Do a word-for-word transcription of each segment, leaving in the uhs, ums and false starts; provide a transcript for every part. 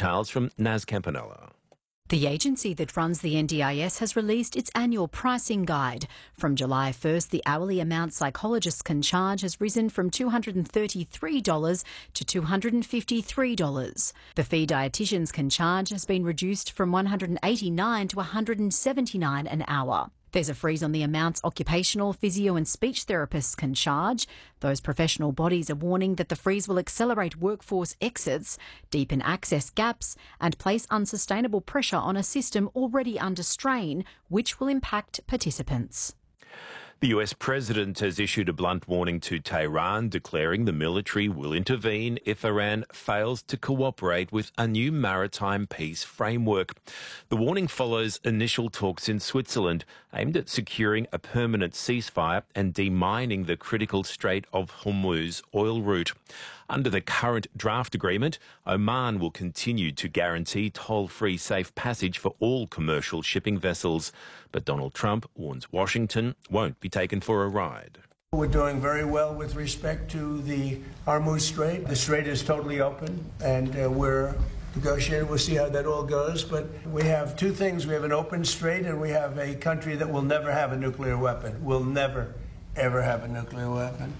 details from Naz Campanella. The agency that runs the N D I S has released its annual pricing guide. From July first, the hourly amount psychologists can charge has risen from two hundred thirty-three dollars to two hundred fifty-three dollars. The fee dietitians can charge has been reduced from one hundred eighty-nine dollars to one hundred seventy-nine dollars an hour. There's a freeze on the amounts occupational, physio and speech therapists can charge. Those professional bodies are warning that the freeze will accelerate workforce exits, deepen access gaps and place unsustainable pressure on a system already under strain, which will impact participants. The U S president has issued a blunt warning to Tehran, declaring the military will intervene if Iran fails to cooperate with a new maritime peace framework. The warning follows initial talks in Switzerland aimed at securing a permanent ceasefire and demining the critical Strait of Hormuz oil route. Under the current draft agreement, Oman will continue to guarantee toll-free safe passage for all commercial shipping vessels. But Donald Trump warns Washington won't be taken for a ride. We're doing very well with respect to the Hormuz Strait. The strait is totally open, and uh, we're negotiating. We'll see how that all goes. But we have two things. We have an open strait, and we have a country that will never have a nuclear weapon. Will never, ever have a nuclear weapon.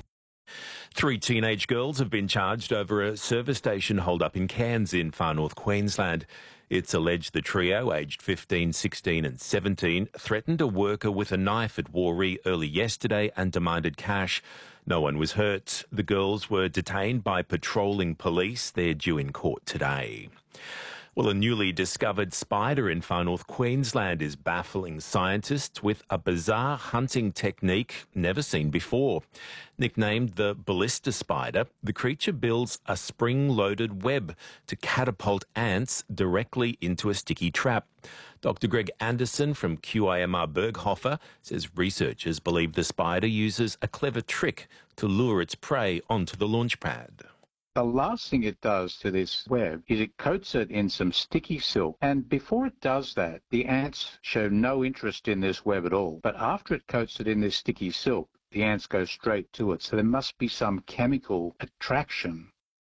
Three teenage girls have been charged over a service station hold-up in Cairns in far north Queensland. It's alleged the trio, aged fifteen, sixteen and seventeen, threatened a worker with a knife at Warree early yesterday and demanded cash. No one was hurt. The girls were detained by patrolling police. They're due in court today. Well, a newly discovered spider in far north Queensland is baffling scientists with a bizarre hunting technique never seen before. Nicknamed the ballista spider, the creature builds a spring-loaded web to catapult ants directly into a sticky trap. Doctor Greg Anderson from Q I M R Berghofer says researchers believe the spider uses a clever trick to lure its prey onto the launch pad. The last thing it does to this web is it coats it in some sticky silk, and before it does that, the ants show no interest in this web at all. But after it coats it in this sticky silk, the ants go straight to it, so there must be some chemical attraction.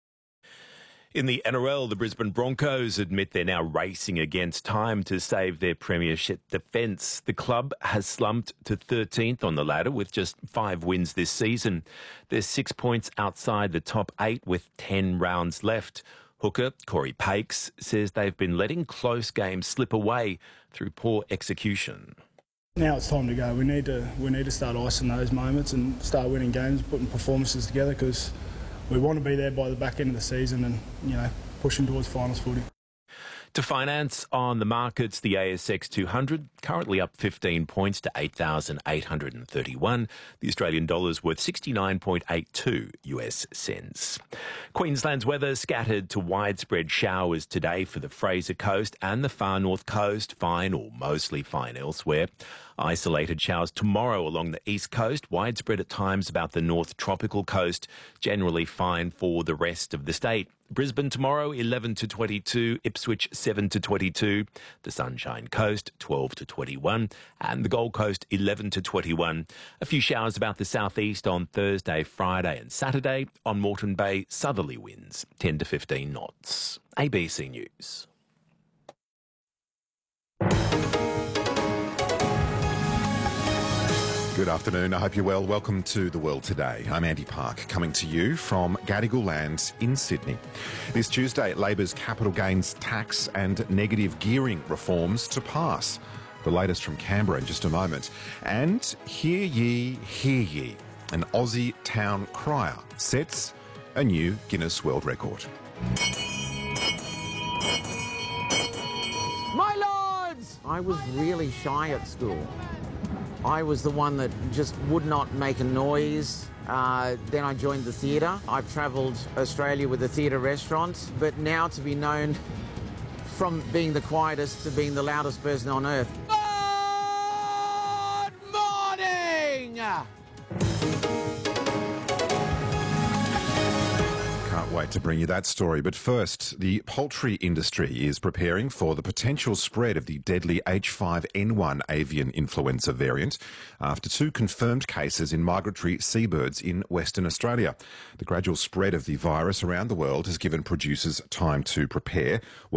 In the N R L, the Brisbane Broncos admit they're now racing against time to save their premiership defence. The club has slumped to thirteenth on the ladder with just five wins this season. They're six points outside the top eight with ten rounds left. Hooker Corey Pakes says they've been letting close games slip away through poor execution. Now it's time to go. We need to we need to start icing those moments and start winning games, putting performances together, because we want to be there by the back end of the season and, you know, pushing towards finals footy. To finance on the markets, the A S X two hundred currently up fifteen points to eight thousand eight hundred thirty-one. The Australian dollar's worth sixty-nine point eight two U S cents. Queensland's weather scattered to widespread showers today for the Fraser Coast and the far north coast, fine or mostly fine elsewhere. Isolated showers tomorrow along the east coast, widespread at times about the north tropical coast, generally fine for the rest of the state. Brisbane tomorrow, eleven to twenty-two, Ipswich, seven to twenty-two, the Sunshine Coast, twelve to twenty-one, and the Gold Coast, eleven to twenty-one. A few showers about the southeast on Thursday, Friday and Saturday. On Moreton Bay, southerly winds, ten to fifteen knots. A B C News. Good afternoon. I hope you're well. Welcome to The World Today. I'm Andy Park, coming to you from Gadigal Lands in Sydney. This Tuesday, Labor's capital gains tax and negative gearing reforms to pass. The latest from Canberra in just a moment. And hear ye, hear ye, an Aussie town crier sets a new Guinness World Record. My lords! I was really shy at school. I was the one that just would not make a noise. Uh, then I joined the theatre. I've travelled Australia with the theatre restaurants, but now to be known from being the quietest to being the loudest person on earth. Good morning! Can't wait to bring you that story. But first, the poultry industry is preparing for the potential spread of the deadly H five N one avian influenza variant after two confirmed cases in migratory seabirds in Western Australia. The gradual spread of the virus around the world has given producers time to prepare.